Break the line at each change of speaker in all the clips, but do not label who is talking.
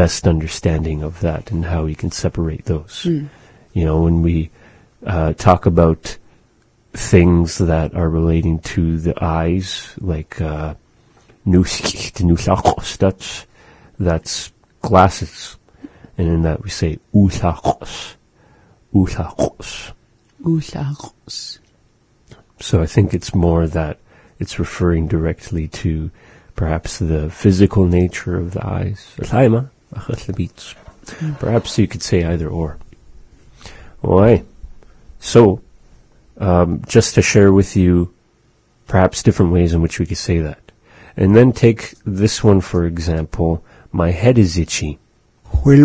best understanding of that and how we can separate those. When we talk about things that are relating to the eyes, like that's glasses, and in that we say uthaqos. So I think it's more that it's referring directly to perhaps the physical nature of the eyes. Perhaps you could say either or. Alright. So, just to share with you perhaps different ways in which we could say that. And then take this one for example. My head is itchy.
Wait.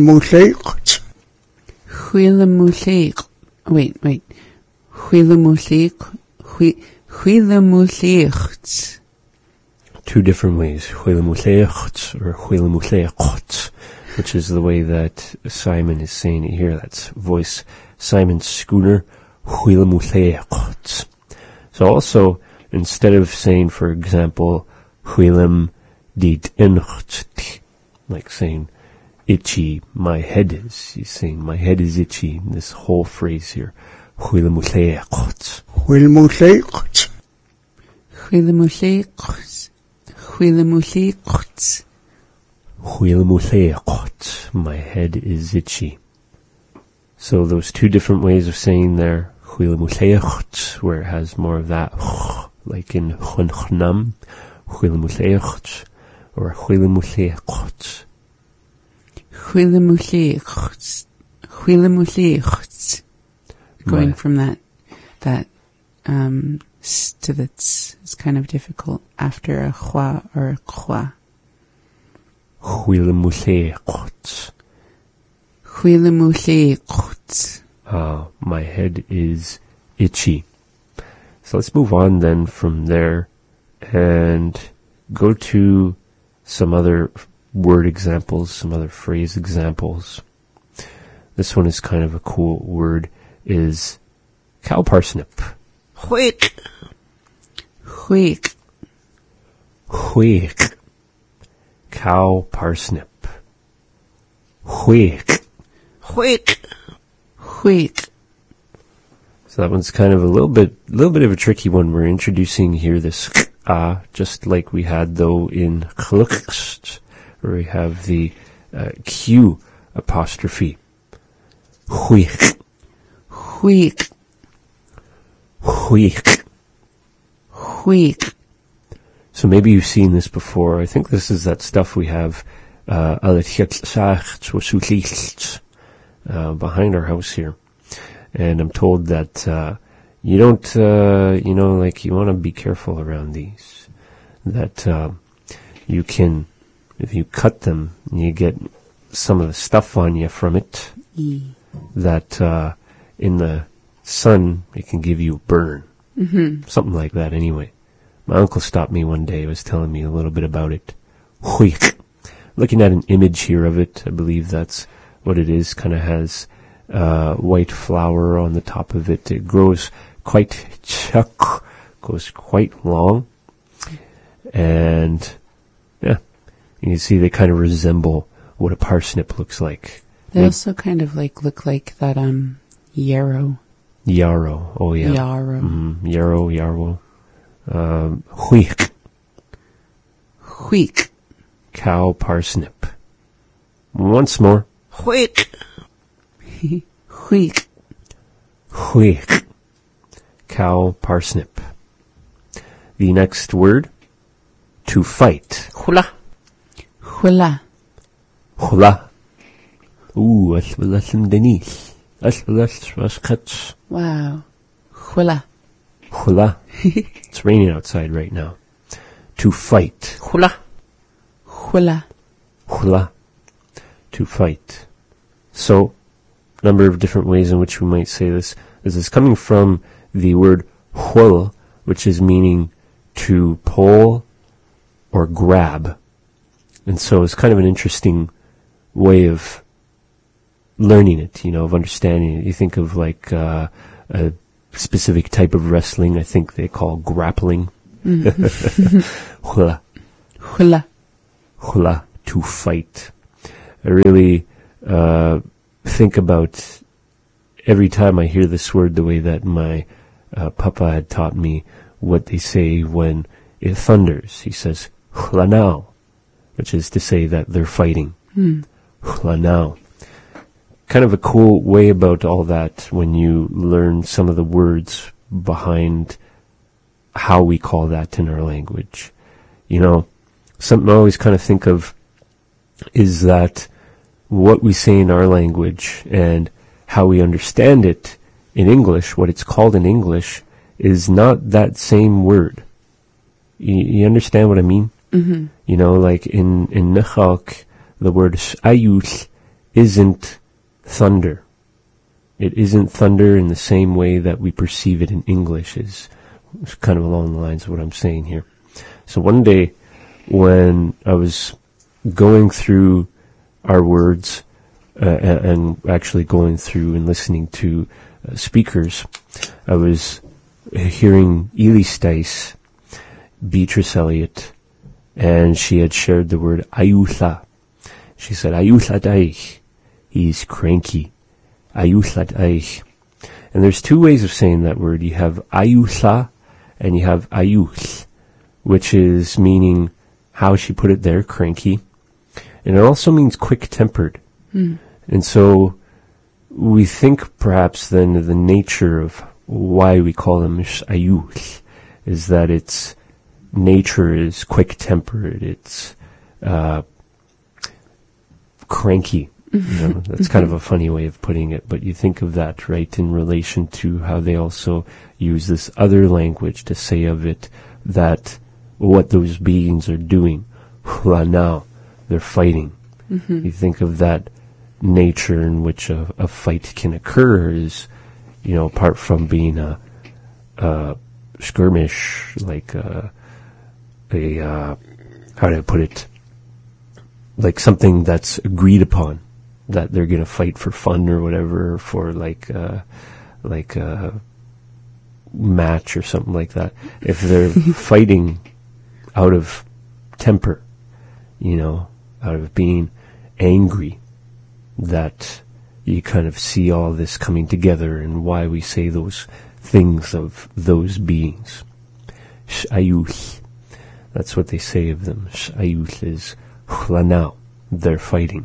Two different ways. Or which is the way that Simon is saying it here. That's voice Simon Schooner. So also, instead of saying, for example, like saying itchy, my head is. He's saying my head is itchy. This whole phrase here. My head is itchy. So those two different ways of saying there, where it has more of that, like in Khunam, or
going from that to the t's is kind of difficult after a khwa or a khwa.
My head is itchy. So let's move on then from there and go to some other word examples, some other phrase examples. This one is kind of a cool word, is cow parsnip.
Huik.
Cow parsnip. Huik. So that one's kind of a little bit of a tricky one. We're introducing here this just like we had though in khluqst, where we have the Q apostrophe. Huik. So maybe you've seen this before. I think this is that stuff we have behind our house here. And I'm told that you don't, like you want to be careful around these. That you can, if you cut them, you get some of the stuff on you from it. That in the sun, it can give you a burn. Something like that anyway. My uncle stopped me one day, was telling me a little bit about it. Looking at an image here of it, I believe that's what it is. Kind of has white flower on the top of it. It grows quite goes quite long. And yeah, you can see they kind of resemble what a parsnip looks like.
They also kind of look like that yarrow.
Yarrow, oh yeah.
Yarrow.
Yarrow.
Huik.
Cow parsnip. Once more.
Huik.
Cow parsnip. The next word, to fight.
Hula.
Ooh, Denis.
Wow. Hula.
It's raining outside right now. To fight.
Hula.
To fight. So, a number of different ways in which we might say this. This is coming from the word hul, which is meaning to pull or grab. And so it's kind of an interesting way of learning it, of understanding it. You think of like a specific type of wrestling, I think they call grappling. Hula, to fight. I really think about every time I hear this word the way that my papa had taught me what they say when it thunders. He says, "Hlanao," which is to say that they're fighting. Hlanao. Kind of a cool way about all that when you learn some of the words behind how we call that in our language. You know, something I always kind of think of is that what we say in our language and how we understand it in English, what it's called in English, is not that same word. You understand what I mean?
Mm-hmm.
You know, like in Nechak, the word ayuth isn't thunder. It isn't thunder in the same way that we perceive it in English, is kind of along the lines of what I'm saying here. So one day, when I was going through our words, and actually going through and listening to speakers, I was hearing Eli Stice, Beatrice Eliot, and she had shared the word ayutha. She said, "Ayutha daich." He's cranky. Ayutha daich. And there's two ways of saying that word. You have ayutha and you have ayuth, which is meaning how she put it there, cranky. And it also means quick-tempered. And so we think perhaps then of the nature of why we call them ayuth is that its nature is quick-tempered, it's cranky. You know, that's kind of a funny way of putting it, but you think of that, right, in relation to how they also use this other language to say of it that what those beings are doing, now, they're fighting. You think of that nature in which a fight can occur is, you know, apart from being a skirmish, like how do I put it, like something that's agreed upon, that they're going to fight for fun or whatever, for like a match or something like that. If they're fighting out of temper, you know, out of being angry, that you kind of see all this coming together and why we say those things of those beings. Sh'ayuth. That's what they say of them. Sh'ayuth is hlanao. They're fighting.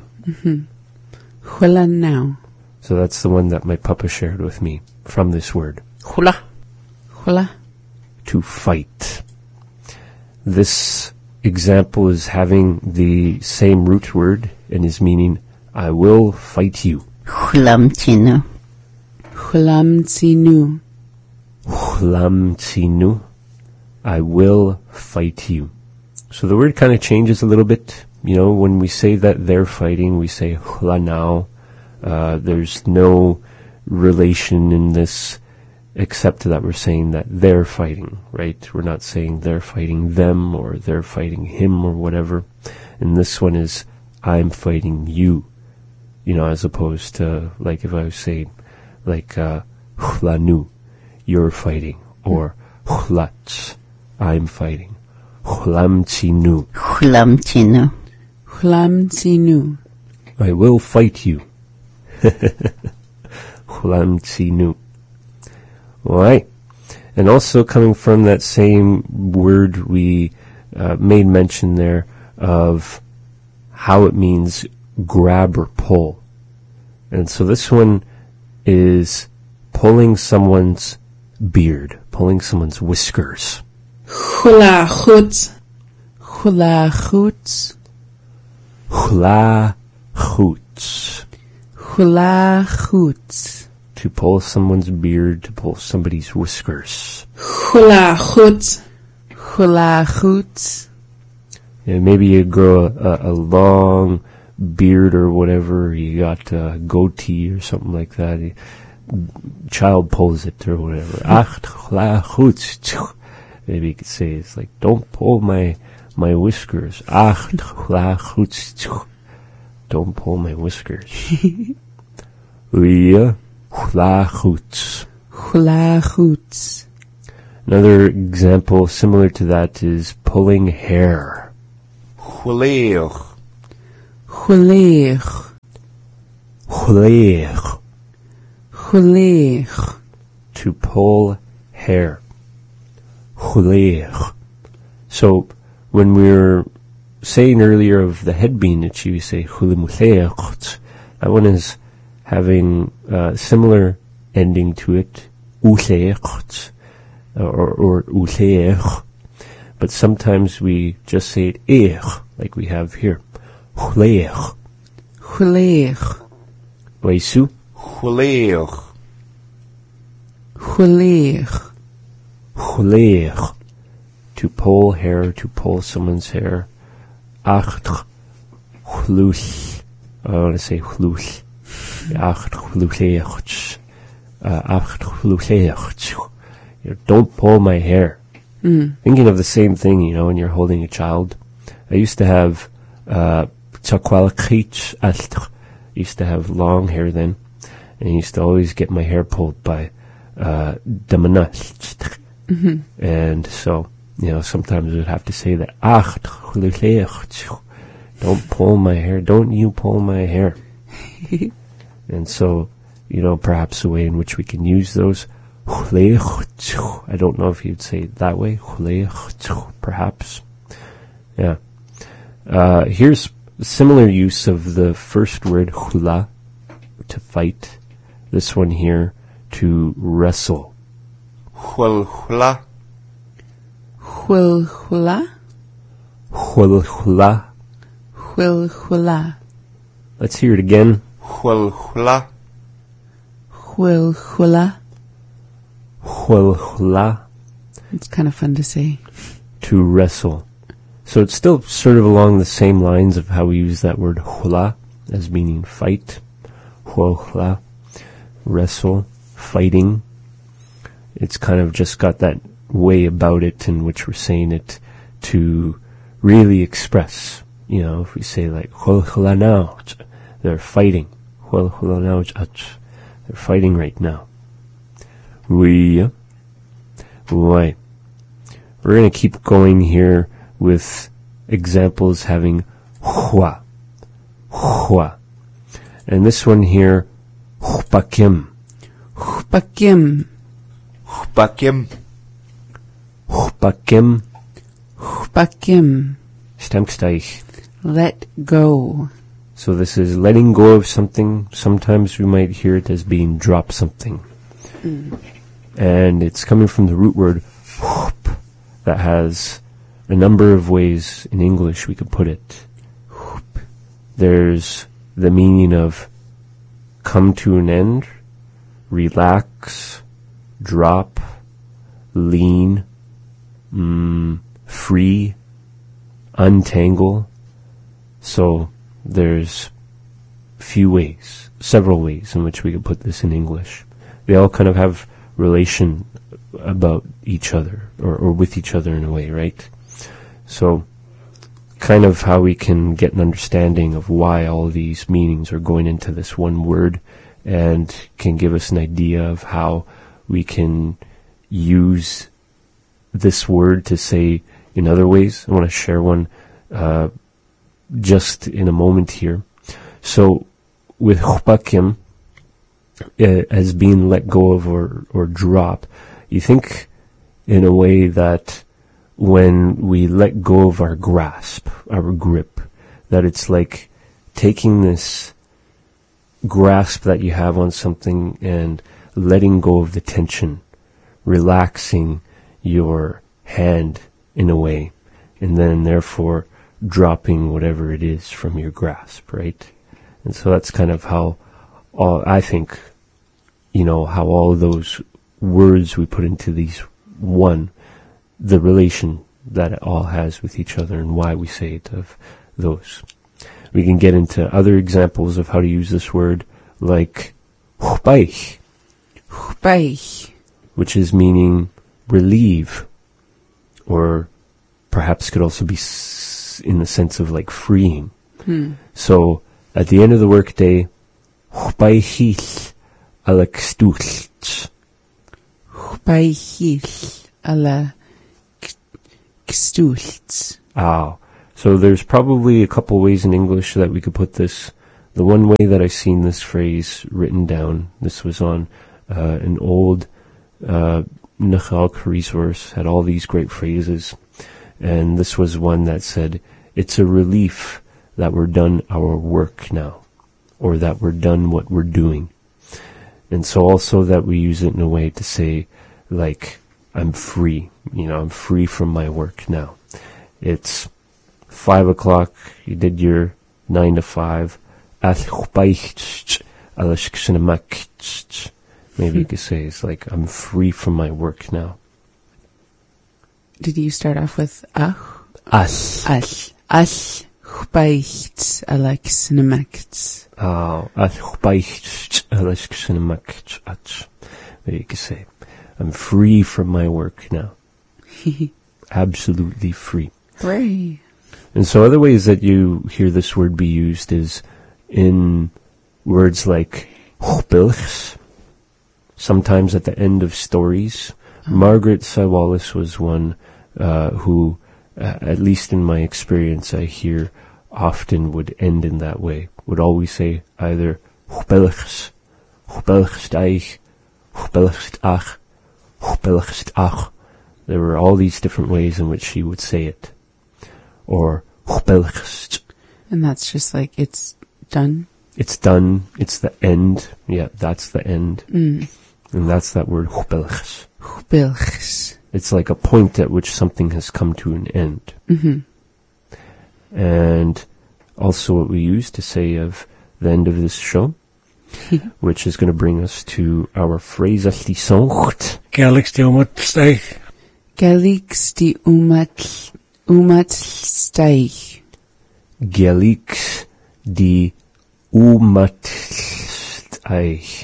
Hlanao.
So that's the one that my papa shared with me from this word.
Hula.
Hula.
To fight. This example is having the same root word and is meaning I will fight you.
Hulamtinu.
Hulamtsinu.
Hulamtsinu. I will fight you. So the word kind of changes a little bit. You know, when we say that they're fighting, we say hlanao. There's no relation in this except that we're saying that they're fighting, right? We're not saying they're fighting them or they're fighting him or whatever. And this one is I'm fighting you. You know, as opposed to, like, if I was saying, like, hlanu, you're fighting, or hlats, I'm fighting, hlamtsinu,
Hulamtinu.
Hulamtsinu.
I will fight you, hlamtsinu. Alright, and also coming from that same word, we made mention there of how it means grab or pull. And so this one is pulling someone's beard, pulling someone's whiskers.
Hula hoots. Hula hoots.
Hula hoots.
Hula hoots.
To pull someone's beard, to pull somebody's whiskers.
Hula hoots. Hula hoots.
And maybe you grow a long beard or whatever, you got a goatee or something like that. Child pulls it or whatever. Maybe you could say it's like, don't pull my whiskers. Don't pull my whiskers. Hula hoots.
Hula hoots.
Another example similar to that is pulling hair.
Huleoch.
Chwleich.
Chwleich.
Chwleich.
To pull hair. Chwleich. So, when we were saying earlier of the head being itchy, we say chwleich. That one is having a similar ending to it, uleich, or uleich. But sometimes we just say it eich, like we have here. Chwleich.
Chwleich.
Waisu?
Chwleich.
Chwleich.
Chwleich. To pull hair, to pull someone's hair. Acht chluch. I want to say chluch. Acht chluch. Acht chluch. Don't pull my hair. Thinking of the same thing, when you're holding a child. I used to have tsakwalakich altr. Used to have long hair then, and I used to always get my hair pulled by Damana. And so, sometimes we'd have to say that, don't pull my hair, don't you pull my hair. And so, perhaps a way in which we can use those, I don't know if you'd say it that way, perhaps. Yeah. Here's similar use of the first word, hula, to fight. This one here, to wrestle.
Chwlchla.
Chwilchwla.
Chwilchwla.
Chwilchwla.
Let's hear it again.
Chwlchla.
Chwilchwla.
Chwilchwla.
It's kind of fun to say.
To wrestle. So it's still sort of along the same lines of how we use that word hula as meaning fight. Chwilchwla. Wrestle. Fighting. It's kind of just got that way about it in which we're saying it to really express. If we say like chwilchwla now, they're fighting. Chwilchwla now, they're fighting right now. We're going to keep going here with examples having hua. And this one here, chpakim.
Chpakim.
Chpakim.
Chpakim.
Chpakim.
Stamksteich.
Let go.
So this is letting go of something. Sometimes we might hear it as being drop something. And it's coming from the root word whoop, that has a number of ways in English we could put it. Whoop. There's the meaning of come to an end, relax, drop, lean, free, untangle. So there's several ways in which we could put this in English. They all kind of have relation about each other, or with each other in a way, right? So kind of how we can get an understanding of why all these meanings are going into this one word, and can give us an idea of how we can use this word to say in other ways. I want to share one just in a moment here. So with chpakim, as being let go of or drop, you think in a way that when we let go of our grasp, our grip, that it's like taking this grasp that you have on something and letting go of the tension, relaxing your hand in a way, and then therefore dropping whatever it is from your grasp, right? And so that's kind of how I think, how all those words we put into these the relation that it all has with each other and why we say it of those. We can get into other examples of how to use this word, like chpaich,
Chpaich.
which is meaning relieve, or perhaps could also be in the sense of like freeing. So at the end of the workday, chpaichich ala kstulch.
Chpaich ala kstults.
Ah, So there's probably a couple ways in English that we could put this. The one way that I've seen this phrase written down, this was on an old Nachalk resource, had all these great phrases, and this was one that said, it's a relief that we're done our work now, or that we're done what we're doing. And so also that we use it in a way to say, like, I'm free, I'm free from my work now. It's 5 o'clock, you did your 9 to 5, maybe you could say it's like, I'm free from my work now.
Did you start off with ach?
As.
Ach chbaicht Alex Nemekts.
Oh, maybe you could say, I'm free from my work now. Absolutely free.
Hooray.
And so other ways that you hear this word be used is in words like bilchs, sometimes at the end of stories. Margaret Sawalis was one who, at least in my experience, I hear often would end in that way, would always say either bilchs, bilchst ach, bilchst ach. There were all these different ways in which she would say it. Or bilchst.
And that's just like, it's done?
It's done. It's the end. Yeah, that's the end.
Mm.
And that's that word bilchs.
Bilchs.
It's like a point at which something has come to an end.
Mm-hmm.
And also what we use to say of the end of this show, which is going to bring us to our phrase of the song.
Gelix die umatsteig.
Gelix die umatsteig.
Gelix die umatsteig.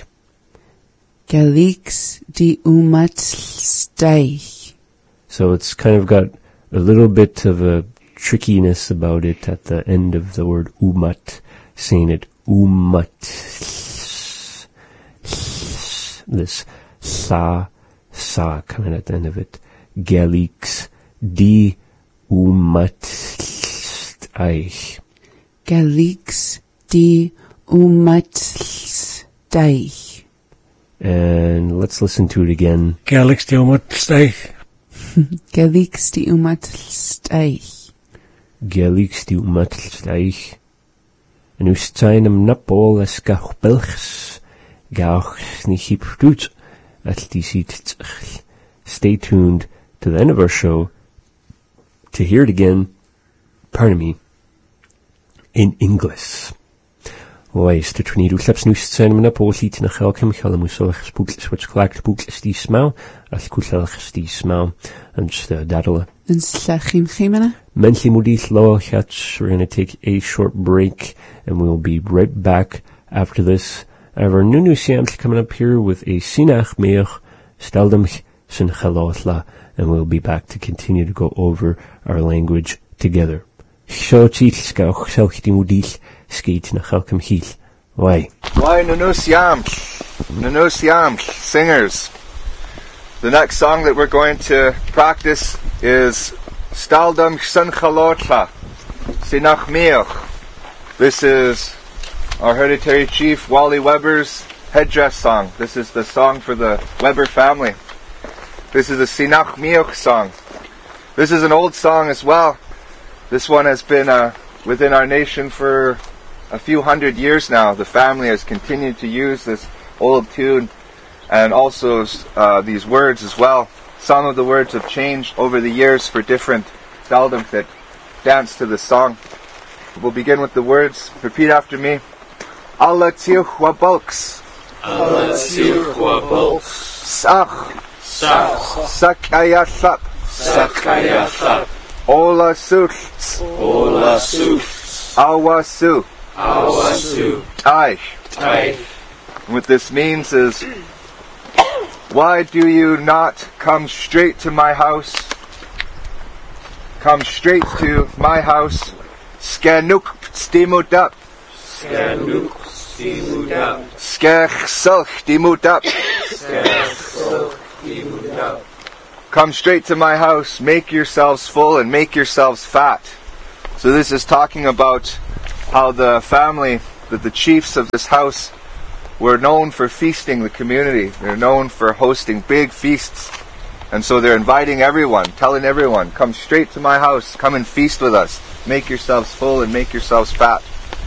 Gelix die umatsteig.
So it's kind of got a little bit of a trickiness about it at the end of the word umat, saying it umat. This sa coming at the end of it. Gelix di umatsteig.
Gelix die umatsteig.
And let's listen to it again.
Gelix die umatsteig.
Gelix die umatsteig.
Gelix di umatsteig. En ustainam napol es gach belchs. Gach snichip doet. Stay tuned to the end of our show to hear it again, pardon me, in English. Wees de tornado sleps nu zijn we op liet na gelkem gelle moeselch spookles which clacked spookles die smell as kuselch die smell and daddle.
En slachim chimena?
Mentally modis low catch. We're going to take a short break and we'll be right back after this. I have our new Siams coming up here with a Sinach Meach Steldem Sin Chalotla, and we'll be back to continue to go over our language together. Why?
Why Nanusiam, singers. The next song that we're going to practice is Staldam Sanchalotla, Sinach Meach. This is our hereditary chief Wally Weber's headdress song. This is the song for the Weber family. This is a Sinach Meach song. This is an old song as well. This one has been within our nation for a few hundred years now. The family has continued to use this old tune and also these words as well. Some of the words have changed over the years for different Staldam that dance to the song. We'll begin with the words. Repeat after me. Allah tirchwa bulks.
Allah tirchwa bulks.
Sach.
Sach.
Sakayashap.
Sakayashap.
Ola sults.
Ola sults.
Awasu.
Awasu.
Taich.
Taich.
What this means is, why do you not come straight to my house? Come straight to my house. Skanuk stimudup.
Skanuk stimudup.
Skech stimudup.
Skech stimudup.
Come straight to my house, make yourselves full and make yourselves fat. So this is talking about how the family, that the chiefs of this house were known for feasting the community. They're known for hosting big feasts. And so they're inviting everyone, telling everyone, come straight to my house, come and feast with us. Make yourselves full and make yourselves fat.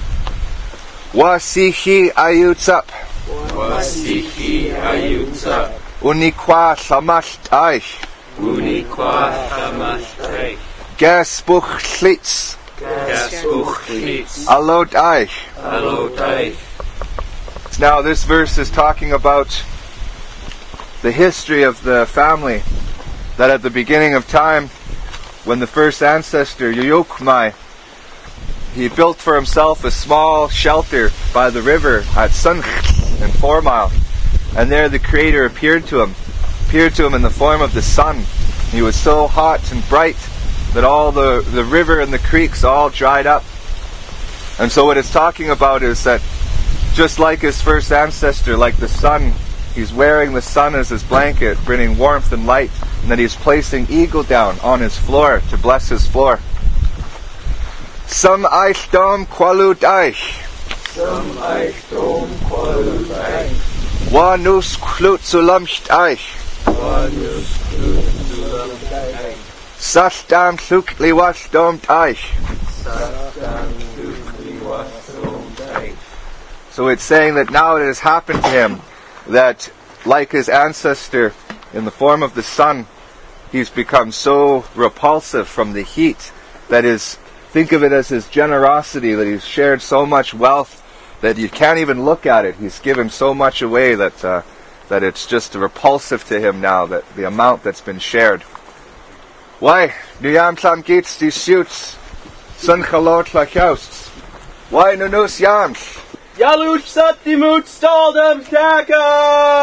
Wasihi ayutsap.
Wasihi ayutsa.
Unikwa samashtai.
Unikwa samashtai.
Gasbuchlitz.
Gasbuchlitz.
Alodai.
Alodai.
Now this verse is talking about the history of the family, that at the beginning of time, when the first ancestor, Yuyukmai, he built for himself a small shelter by the river at Sunkh in 4 Mile. And there the Creator appeared to him in the form of the sun. He was so hot and bright that all the river and the creeks all dried up. And so what it's talking about is that just like his first ancestor, like the sun, he's wearing the sun as his blanket, bringing warmth and light, and that he's placing eagle down on his floor to bless his floor. Some eich dom qualut eich.
Some eich dom qualut eich.
Wanus klut zulamcht eich.
Wanus klut zulamcht eich.
Sastam thukli was domt eich.
Sastam thukli was domt eich.
So it's saying that now it has happened to him, that like his ancestor in the form of the sun, he's become so repulsive from the heat that is, think of it as his generosity, that he's shared so much wealth that you can't even look at it. He's given so much away that it's just repulsive to him now, that the amount that's been shared. Why? Nu jamsam geht's die suits. Sun chalot lachaust. Why nunus jams?
Yaluch Satimut Staldam Kaka!